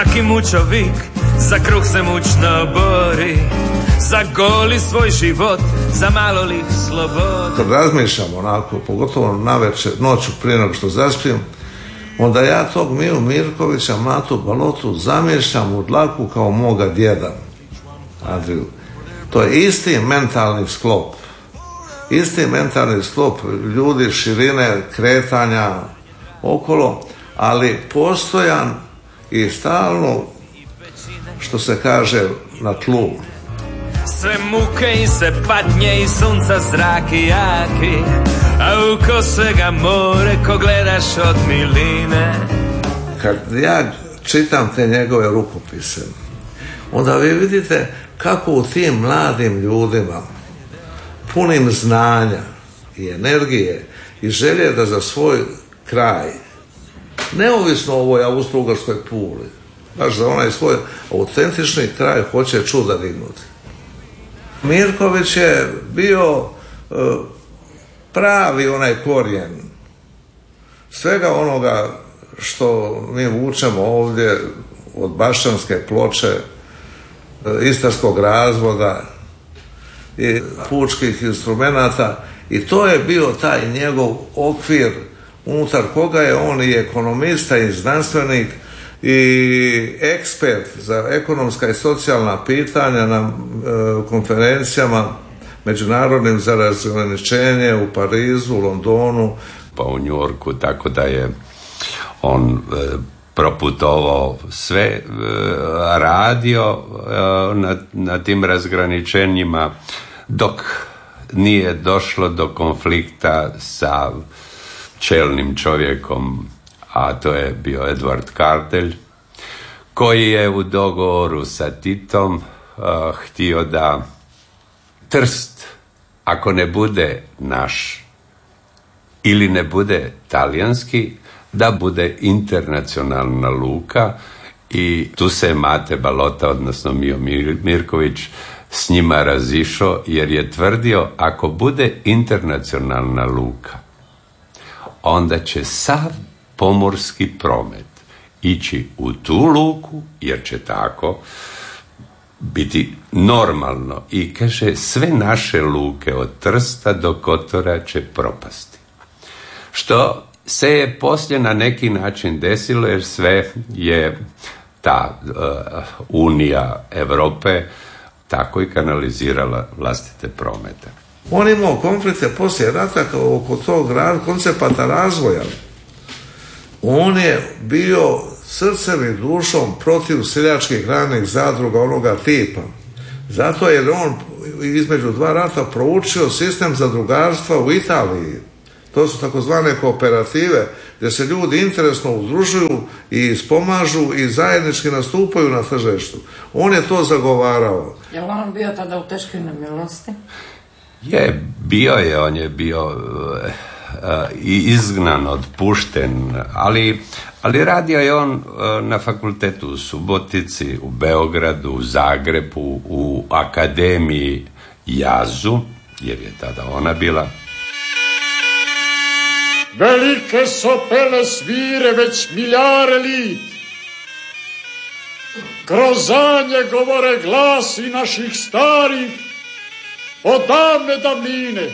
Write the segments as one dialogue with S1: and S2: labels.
S1: Svaki mučovik za kruh se mučno bori, za goli svoj život, za malo li slobode.
S2: Kad razmišljam onako, pogotovo navečer, noću prije nego što zaspijem, onda ja tog Miju Mirkovića, Matu Balotu, zamišljam u dlaku kao moga djeda Andriju. To je isti mentalni sklop. Isti mentalni sklop ljudi, širine, kretanja okolo, ali postojan i stalno, što se kaže, na tlu.
S1: Sve muke i sve patnje i sunca zraki jaki, a uko svega more ko gledaš od miline.
S2: Kad ja čitam te njegove rukopise, onda vi vidite kako u tim mladim ljudima, punim znanja i energije i želje da za svoj kraj, neovisno o ovoj Austro-Ugarskoj Puli, baš za onaj svoj autentični kraj hoće čuda dignuti. Mirković je bio pravi onaj korijen svega onoga što mi vučemo ovdje od Bašćanske ploče, istarskog razvoda i pučkih instrumenata, i to je bio taj njegov okvir unutar koga je on i ekonomista i znanstvenik i ekspert za ekonomska i socijalna pitanja na konferencijama međunarodnim za razgraničenje u Parizu, u Londonu,
S3: pa u New Yorku, tako da je on proputovao sve, radio na tim razgraničenjima dok nije došlo do konflikta sa čelnim čovjekom, a to je bio Edward Kardelj, koji je u dogovoru sa Titom htio da Trst, ako ne bude naš ili ne bude talijanski, da bude internacionalna luka, i tu se Mate Balota, odnosno Mio Mirković, s njima razišao, jer je tvrdio ako bude internacionalna luka, onda će sav pomorski promet ići u tu luku, jer će tako biti normalno, i kaže sve naše luke od Trsta do Kotora će propasti. Što se je poslije na neki način desilo, jer sve je ta Unija Europe tako i kanalizirala vlastite promete.
S2: On imao konflikte poslije rata oko tog koncepata razvoja. On je bio srcem i dušom protiv seljačkih radnih zadruga onoga tipa. Zato je on između dva rata proučio sistem zadrugarstva u Italiji. To su takozvane kooperative, gdje se ljudi interesno udružuju i spomažu i zajednički nastupaju na tržištu. On je to zagovarao.
S4: Je li on bio tada u teškoj nemilosti?
S3: On je bio i izgnan, otpušten, ali radio je on na fakultetu u Subotici, u Beogradu, u Zagrebu, u Akademiji Jazu, jer je tada ona bila.
S5: Velike sopele svire već miljare lit. Kroz zanje govore glasi naših starih od davne davnine.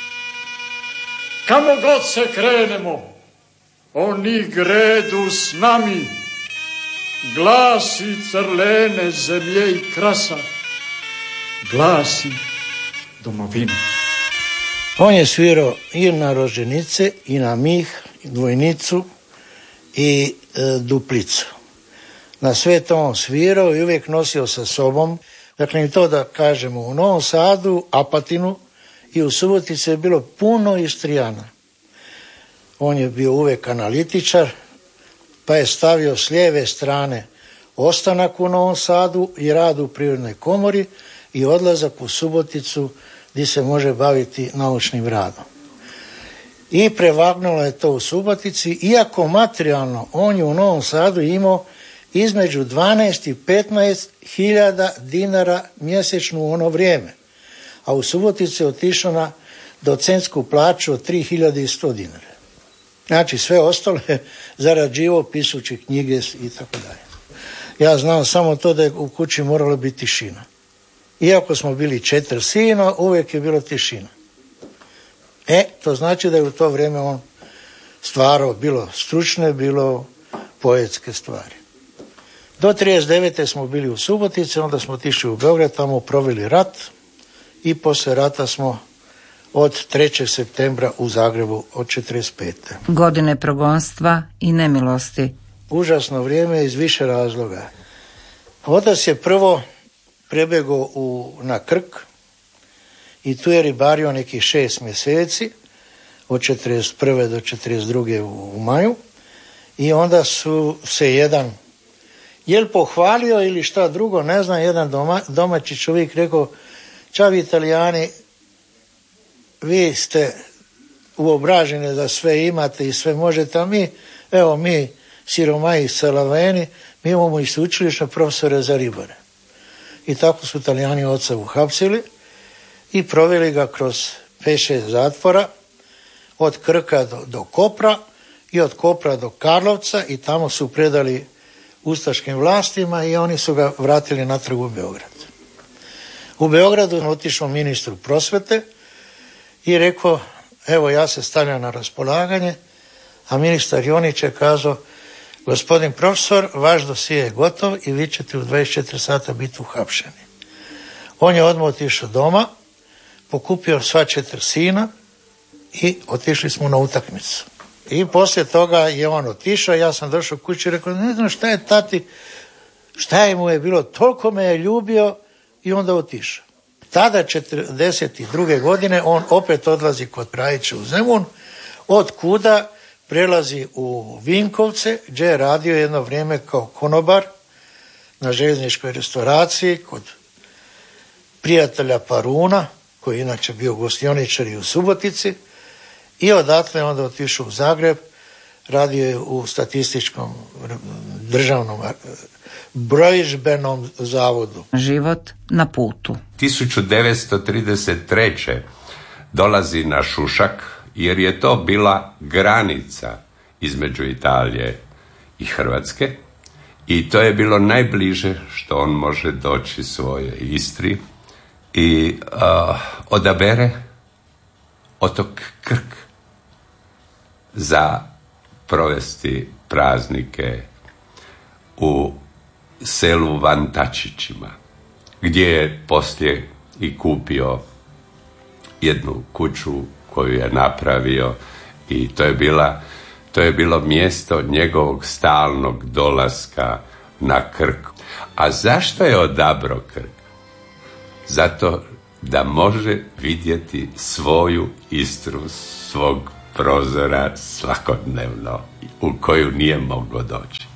S5: Kamo god se krenemo, oni gredu s nami. Glasi crlene zemlje i krasa, glasi domovine.
S6: On je svirao i na roženice, i na mih, i dvojnicu, i duplicu. Na sve to on svirao i uvijek nosio sa sobom. Dakle, i to da kažemo, u Novom Sadu, Apatinu i u Subotici je bilo puno Istrijana. On je bio uvijek analitičar, pa je stavio s lijeve strane ostanak u Novom Sadu i rad u Privrednoj komori i odlazak u Suboticu gdje se može baviti naučnim radom. I prevagnulo je to u Subotici, iako materijalno on je u Novom Sadu imao između 12 i 15 hiljada dinara mjesečno u ono vrijeme, a u Subotici je otišao na docentsku plaću od 3100 dinara. Znači sve ostalo je zarađivao pisući knjige i tako dalje. Ja znam samo to da je u kući morala biti tišina. Iako smo bili 4 sina, uvijek je bilo tišina. To znači da je u to vrijeme on stvarao bilo stručne, bilo poetske stvari. Do 39. smo bili u Subotici, onda smo otišli u Beograd, tamo proveli rat i poslije rata smo od 3. septembra u Zagrebu od 45.
S7: Godine progonstva i nemilosti.
S6: Užasno vrijeme iz više razloga. Otac je prvo prebjegao na Krk i tu je ribario nekih 6 mjeseci, od 41. do 42. u maju, i onda su se jedan, jel pohvalio ili šta drugo, ne znam, jedan domaći čovjek rekao: "Ča vi Italijani, vi ste uobraženi da sve imate i sve možete, a mi siromaji Salaveni, mi imamo i sveučilišne profesore za ribare." I tako su Italijani oca uhapsili i proveli ga kroz 5-6 zatvora, od Krka do Kopra i od Kopra do Karlovca, i tamo su predali ustaškim vlastima i oni su ga vratili natrag u Beograd. U Beogradu je otišao ministru prosvete i rekao: "Evo, ja se stavljam na raspolaganje", a ministar Jonić je kazao: "Gospodin profesor, vaš dosije je gotov i vi ćete u 24 sata biti uhapšeni." On je odmah otišao doma, pokupio sva 4 sina i otišli smo na utakmicu. I poslije toga je on otišao, ja sam došao kući i rekao: "Ne znam šta je tati, šta je mu je bilo, toliko me je ljubio", i onda otišao. Tada 42. godine on opet odlazi kod Prajića u Zemun, od kuda prelazi u Vinkovce, gdje je radio jedno vrijeme kao konobar na željezničkoj restauraciji kod prijatelja Paruna, koji je inače bio gostioničar i u Subotici, i odatle onda otišao u Zagreb, radio je u statističkom državnom brojžbenom zavodu.
S7: Život na putu.
S3: 1933. dolazi na Šušak, jer je to bila granica između Italije i Hrvatske, i to je bilo najbliže što on može doći svoje Istri, i odabere otok Krk za provesti praznike u selu Vantačićima, gdje je poslije i kupio jednu kuću koju je napravio, i to je bilo mjesto njegovog stalnog dolaska na Krk. A zašto je odabrao Krk? Zato da može vidjeti svoju Istru, svog prozora svakodnevno, u koju nije mogao doći.